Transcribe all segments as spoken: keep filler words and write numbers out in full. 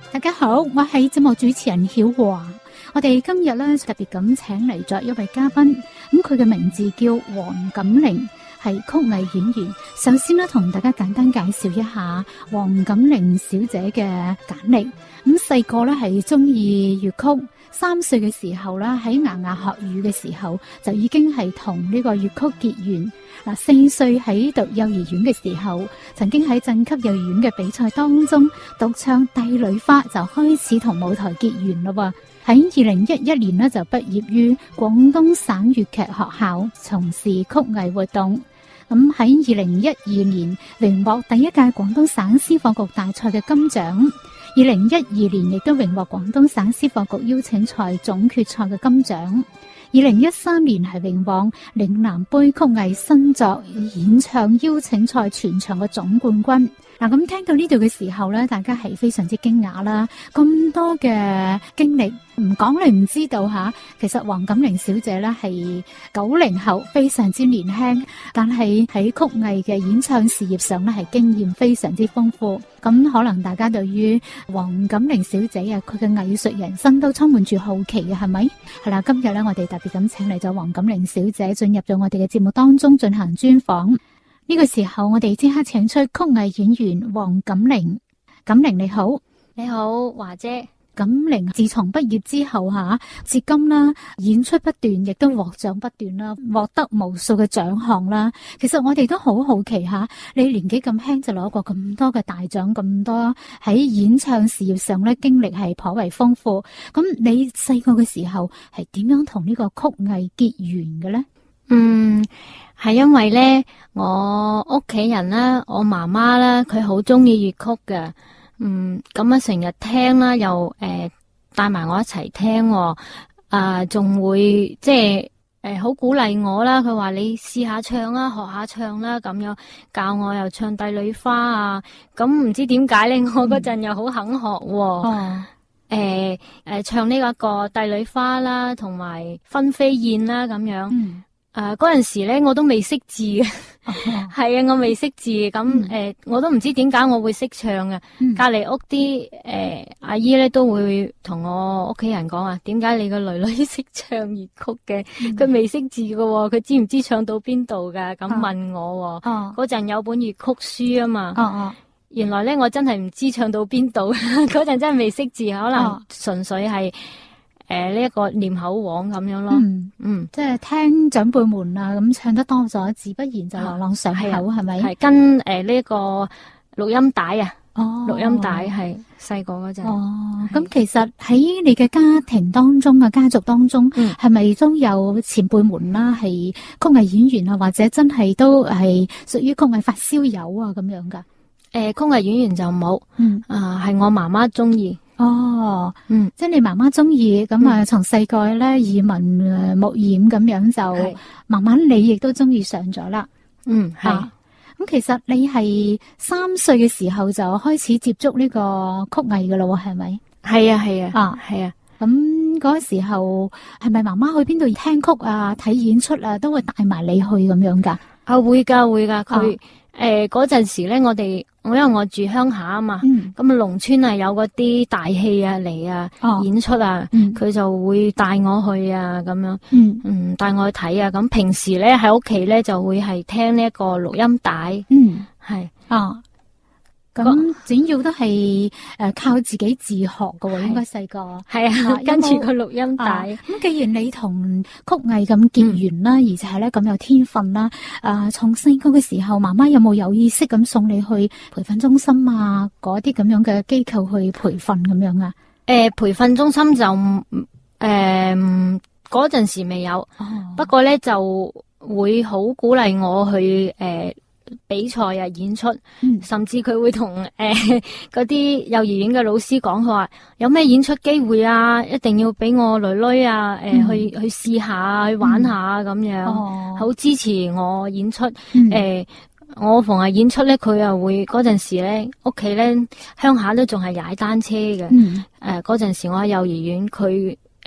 大家好，我係節目主持人曉華。我哋今日咧特別咁請嚟咗一位嘉賓，咁佢嘅名字叫黃錦玲，係曲藝演員。首先咧，同大家簡單介紹一下黃錦玲小姐嘅簡歷。咁細個咧係中意粵曲，三歲嘅時候咧喺牙牙學語嘅時候就已經係同呢個粵曲結緣。嗱，四歲喺讀幼兒園嘅時候，曾經喺鎮級幼兒園嘅比賽當中獨唱《帝女花》，就開始同舞台結緣咯喎。喺二零一一年呢，就畢業於廣東省粵劇學校，從事曲藝活動。咁喺二零一二年榮獲第一屆廣東省司課局大賽嘅金獎，二零一二年亦都榮獲廣東省司課局邀請賽總決賽嘅金獎。二零一三年係榮獲嶺南杯曲藝新作演唱邀請賽全場嘅總冠軍。嗱，咁聽到呢度嘅時候咧，大家係非常之驚訝啦！咁多嘅經歷，唔講你唔知道吓。其實黃錦玲小姐咧係九零後，非常之年輕，但係喺曲藝嘅演唱事業上咧係經驗非常之豐富。咁可能大家對於黃錦玲小姐啊，佢嘅藝術人生都充滿住好奇嘅，係咪？係啦，今日咧我哋特別咁請嚟咗黃錦玲小姐進入咗我哋嘅節目當中進行專訪。呢個時候，我哋即刻請出曲藝演員黃錦玲。錦玲你好。 你好，華姐。 錦玲自從畢業之後吓，至今啦演出不斷，亦都獲獎不斷啦，獲得無數嘅獎項啦。其實我哋都好好奇吓，你年紀咁輕就攞過咁多嘅大獎，咁多喺演唱事業上咧經歷係頗為豐富。咁你細個嘅時候係點樣同呢個曲藝結緣嘅咧？ 嗯，係因為咧，我屋企人啦，我媽媽啦，佢好中意粵曲嘅。嗯，咁啊成日聽啦，又誒帶埋我一齊聽，啊仲會即係誒好鼓勵我啦。佢話你試下唱啦，學下唱啦，咁樣教我又唱帝女花啊。咁唔知點解咧，我嗰陣又好肯學。哦，誒、呃、誒唱呢一個帝女花啦，同埋分飛燕啦，咁樣。嗯誒，嗰陣、呃、時咧，我都未識字嘅，係啊，我未識字，咁誒、呃，我都唔知點解我會識唱嘅。隔籬屋啲誒阿姨咧都會同我屋企人講啊，點解你個女女識唱粵曲嘅？佢未識字嘅，佢知唔知唱到邊度噶？咁問我，嗰陣、啊、有本粵曲書啊嘛。啊啊原來咧，我真係唔知唱到邊度，嗰陣真係未識字，可能純粹係。誒，呢一個念口簧咁樣咯，嗯，嗯即係聽長輩們啊，咁唱得多咗，自不然就朗朗上口，係咪？ 係跟誒呢個錄音帶啊， 哦， 錄音帶係細個嗰陣。 哦，咁其實喺你嘅家庭當中啊，家族當中，係咪都有前輩們啦，係曲藝演員啊，或者真係都係屬於曲藝發燒友啊咁樣噶？ 誒，曲藝演員就冇，嗯，啊，係我媽媽中意。 哦，嗯，即係你媽媽中意，咁啊，從細個咧耳聞誒目染咁樣，就慢慢你亦都中意上咗啦。嗯，係。咁其實你係三歲嘅時候就開始接觸呢個曲藝噶咯，係咪？ 係啊，係啊， 啊，係啊。咁嗰個時候係咪媽媽去邊度聽曲啊、睇演出啊，都會帶埋你去咁樣噶？ 啊，會噶會噶，佢誒嗰陣時咧，我哋。我因為我住鄉下啊嘛，咁啊農村啊有嗰啲大戲啊嚟啊、哦、演出啊，佢、嗯、就會帶我去啊咁樣，嗯嗯帶我去睇啊。咁平時咧喺屋企咧就會係聽呢一個錄音帶，嗯係啊。咁主要都係誒靠自己自學噶喎，應該細個係啊，跟住個錄音帶。咁既然你同曲藝咁結緣啦，而且係咧咁有天分啦，誒從細個嘅時候，媽媽有冇有意識咁送你去培訓中心啊？嗰啲咁樣嘅機構去培訓咁樣啊？ 誒，培訓中心就誒嗰陣時未有，不過咧就會好鼓勵我去誒。比賽啊，演出，嗯、甚至佢會同誒嗰啲幼兒園嘅老師講，佢話有咩演出機會啊，一定要俾我女女啊，誒、呃嗯、去去試下，去玩下咁、嗯、樣，好、哦、支持我演出。誒、嗯呃，我逢係演出咧，佢又會嗰陣時咧，屋企咧鄉下都仲係踩單車嘅。誒、嗯，嗰陣、呃、時我喺幼兒園，佢。誒、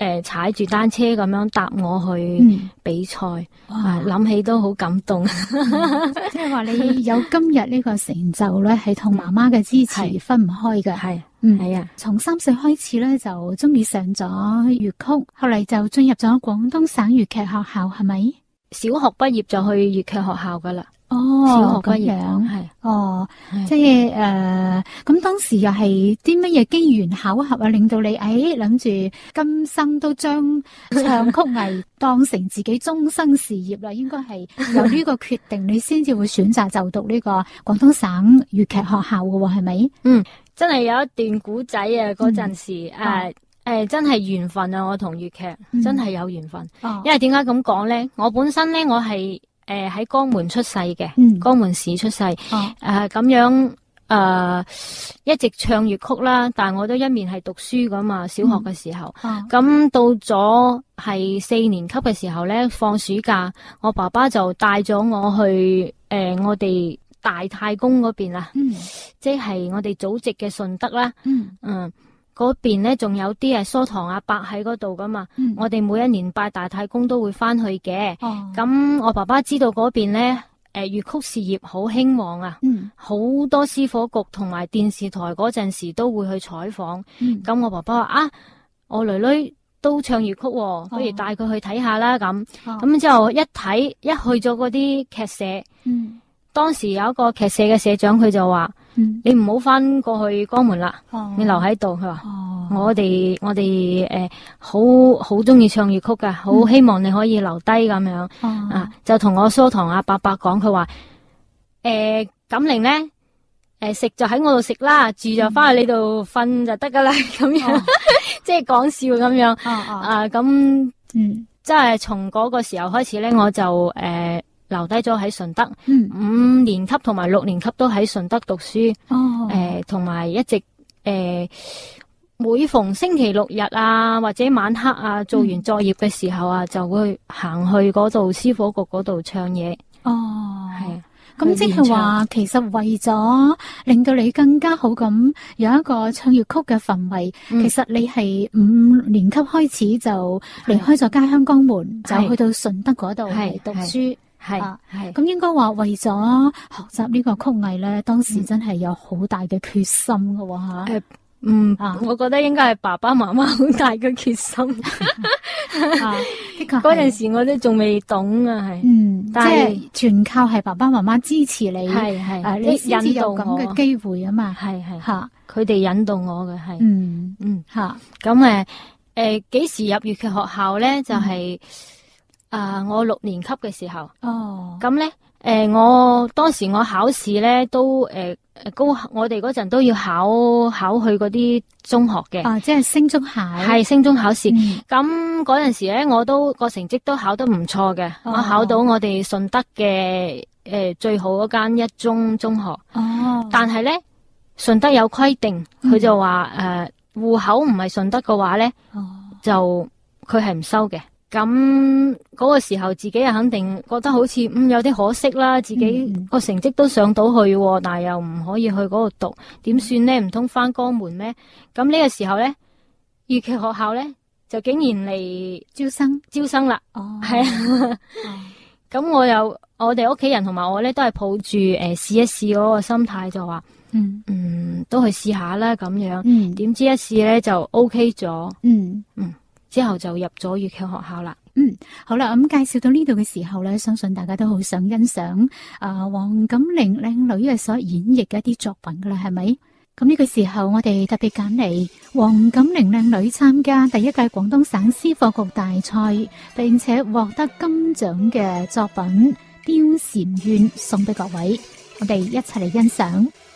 誒踩住單車咁樣搭我去比賽，啊諗起都好感動。 即係話你有今日呢個成就咧，係同媽媽嘅支持分唔開嘅。 係， 嗯， 係啊。 從三歲開始咧就中意上咗粵曲，後嚟就進入咗廣東省粵劇學校，係咪？ 小學畢業就去粵劇學校噶啦。 哦， 小學畢業係，哦，即係誒，咁、呃、當時又係啲乜嘢機緣巧合啊，令到你誒諗住今生都將唱曲藝當成自己終生事業啦？應該係有呢個決定，你先至會選擇就讀呢個廣東省粵劇學校嘅喎，係咪？ 嗯，真係有一段古仔啊！嗰陣時誒。 嗯哦誒、呃，真係緣分啊！我同粵劇、嗯、真係有緣分， 哦、因為點解咁講咧？我本身咧，我係誒喺江門出世嘅， 嗯、 江門市出世，誒咁、 哦呃、樣誒、呃、一直唱粵曲啦。但係我都一面係讀書噶嘛，小學嘅時候，咁、嗯哦、到咗係四年級嘅時候咧，放暑假，我爸爸就帶咗我去誒、呃、我哋大太公嗰邊啦， 嗯、 即係我哋祖籍嘅順德啦， 嗯。 嗯嗰邊咧仲有啲係疏堂阿伯喺嗰度噶嘛， 嗯、 我哋每一年拜大太公都會翻去嘅。咁、哦、我爸爸知道嗰邊咧，誒、呃、粵曲事業好興旺啊，好、嗯、多師火局同埋電視台嗰陣時都會去採訪。咁、嗯、我爸爸話啊，我女女都唱粵曲、哦，不如帶佢去睇下啦。咁咁、哦、之後一睇一去咗嗰啲劇社，嗯、當時有一個劇社嘅社長佢就話。嗯、你唔好翻過去江門啦，哦、你留喺度。佢話、哦、我哋我哋誒好好中意唱粵曲噶，好、嗯、希望你可以留低咁樣、哦、啊。就同我疏堂阿伯伯講，佢話誒錦玲咧誒食就喺我度食啦，住就翻去你度瞓就得噶啦，咁樣、哦、即係講笑咁樣、哦哦、啊。咁嗯，即係從嗰個時候開始咧，我就誒。呃留低咗喺順德，嗯、五年級同埋六年級都喺順德讀書，誒同埋一直誒、呃、每逢星期六日啊或者晚黑啊做完作業嘅時候啊，嗯、就會行去嗰度師火局嗰度唱嘢。哦，係啊，咁即係話其實為咗令到你更加好咁有一個唱粵曲嘅氛圍，嗯、其實你係五年級開始就離開咗家鄉江門，就去到順德嗰度嚟讀書。係係，咁、啊、應該話為咗學習呢個曲藝咧，當時真係有好大嘅決心㗎喎吓。誒、嗯，嗯啊、我覺得應該係爸爸媽媽好大嘅決心。啊，的確嗰陣時我都仲未懂啊，係。嗯，但係是全靠係爸爸媽媽支持你，係係，誒、啊，你先至有咁嘅機會啊嘛。係係吓，佢哋引導我嘅係。嗯嗯吓，咁誒誒，幾時入粵劇學校咧？就係、是。嗯啊！Uh, 我六年級嘅時候，哦，咁咧，誒、呃，我當時我考試咧都誒誒、呃、高，我哋嗰陣都要考考去嗰啲中學嘅，啊，即係升中考，係升中考試。咁嗰陣時咧，我都個成績都考得唔錯嘅，哦、我考到我哋順德嘅誒、呃、最好嗰間一中中學。哦，但係咧順德有規定，佢就話誒戶口唔係順德嘅話咧，哦、就佢係唔收嘅。咁嗰個時候，自己又肯定覺得好似嗯有啲可惜啦，自己個成績都上到去，但係又唔可以去嗰度讀，點算呢？唔通翻江門咩？咁呢個時候咧，粵劇學校咧就竟然嚟招生招生啦。哦，係啊。咁我又我哋屋企人同埋我咧都係抱住誒試一試嗰個心態，就話嗯嗯都去試下啦咁樣。嗯，點知一試咧就 OK 咗。嗯嗯。之後就入咗粵劇學校啦。嗯，好啦，咁介紹到呢度嘅時候咧，相信大家都好想欣賞啊黃錦玲靚女嘅所演繹嘅一啲作品噶啦，係咪？咁呢個時候我哋特別揀嚟黃錦玲靚女參加第一屆廣東省師課局大賽，並且獲得金獎嘅作品《貂蟬怨》送俾各位，我哋一齊嚟欣賞。